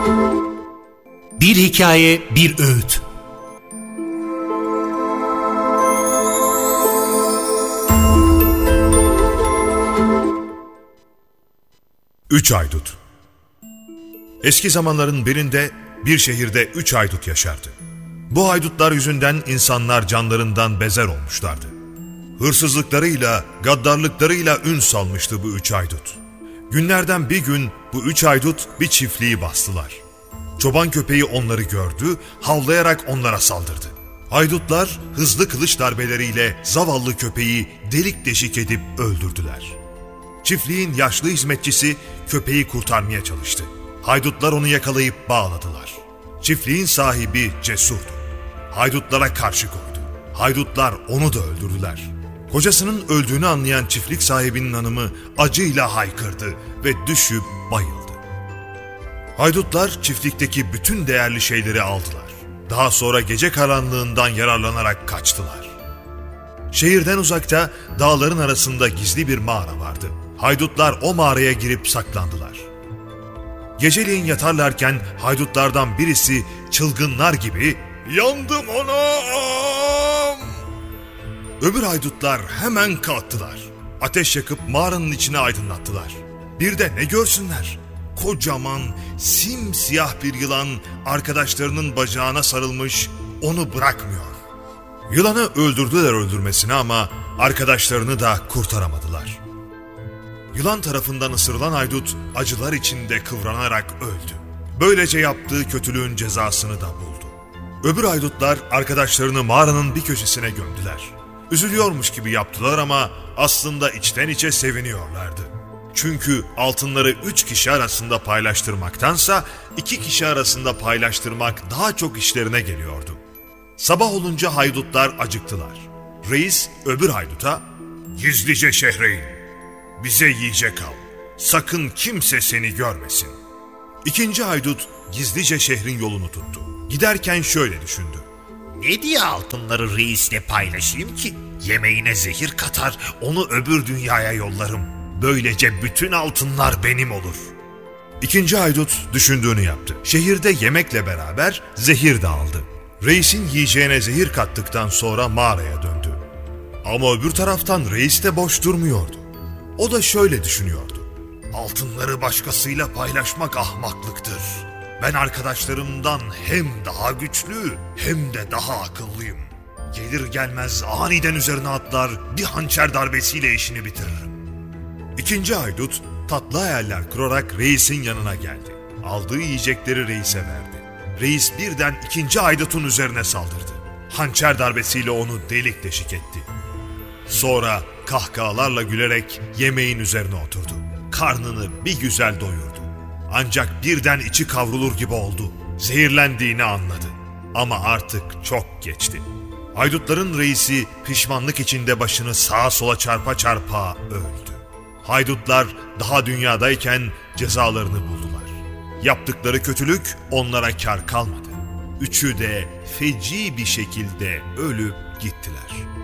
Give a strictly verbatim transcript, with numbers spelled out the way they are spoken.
Bir hikaye, bir öğüt. Üç Haydut. Eski zamanların birinde bir şehirde üç haydut yaşardı. Bu haydutlar yüzünden insanlar canlarından bezer olmuşlardı. Hırsızlıklarıyla, gaddarlıklarıyla ün salmıştı bu üç haydut. Günlerden bir gün bu üç haydut bir çiftliği bastılar. Çoban köpeği onları gördü, havlayarak onlara saldırdı. Haydutlar hızlı kılıç darbeleriyle zavallı köpeği delik deşik edip öldürdüler. Çiftliğin yaşlı hizmetçisi köpeği kurtarmaya çalıştı. Haydutlar onu yakalayıp bağladılar. Çiftliğin sahibi cesurdu. Haydutlara karşı koydu. Haydutlar onu da öldürdüler. Kocasının öldüğünü anlayan çiftlik sahibinin hanımı acıyla haykırdı ve düşüp bayıldı. Haydutlar çiftlikteki bütün değerli şeyleri aldılar. Daha sonra gece karanlığından yararlanarak kaçtılar. Şehirden uzakta dağların arasında gizli bir mağara vardı. Haydutlar o mağaraya girip saklandılar. Geceleyin yatarlarken haydutlardan birisi çılgınlar gibi "Yandım anam!" Öbür haydutlar hemen kalktılar. Ateş yakıp mağaranın içine aydınlattılar. Bir de ne görsünler? Kocaman, simsiyah bir yılan arkadaşlarının bacağına sarılmış, onu bırakmıyor. Yılanı öldürdüler öldürmesine ama arkadaşlarını da kurtaramadılar. Yılan tarafından ısırılan haydut acılar içinde kıvranarak öldü. Böylece yaptığı kötülüğün cezasını da buldu. Öbür haydutlar arkadaşlarını mağaranın bir köşesine gömdüler. Üzülüyormuş gibi yaptılar ama aslında içten içe seviniyorlardı. Çünkü altınları üç kişi arasında paylaştırmaktansa iki kişi arasında paylaştırmak daha çok işlerine geliyordu. Sabah olunca haydutlar acıktılar. Reis öbür hayduta "Gizlice şehre in. Bize yiyecek al. Sakın kimse seni görmesin." İkinci haydut gizlice şehrin yolunu tuttu. Giderken şöyle düşündü: "Ne diye altınları reisle paylaşayım ki? Yemeğine zehir katar, onu öbür dünyaya yollarım. Böylece bütün altınlar benim olur." İkinci haydut düşündüğünü yaptı. Şehirde yemekle beraber zehir de aldı. Reisin yiyeceğine zehir kattıktan sonra mağaraya döndü. Ama öbür taraftan reis de boş durmuyordu. O da şöyle düşünüyordu: "Altınları başkasıyla paylaşmak ahmaklıktır. Ben arkadaşlarımdan hem daha güçlü hem de daha akıllıyım. Gelir gelmez aniden üzerine atlar, bir hançer darbesiyle işini bitiririm." İkinci haydut tatlı hayaller kurarak reisin yanına geldi. Aldığı yiyecekleri reise verdi. Reis birden ikinci haydutun üzerine saldırdı. Hançer darbesiyle onu delik deşik etti. Sonra kahkahalarla gülerek yemeğin üzerine oturdu. Karnını bir güzel doyurdu. Ancak birden içi kavrulur gibi oldu. Zehirlendiğini anladı. Ama artık çok geçti. Haydutların reisi pişmanlık içinde başını sağa sola çarpa çarpa öldü. Haydutlar daha dünyadayken cezalarını buldular. Yaptıkları kötülük onlara kar kalmadı. Üçü de feci bir şekilde ölüp gittiler.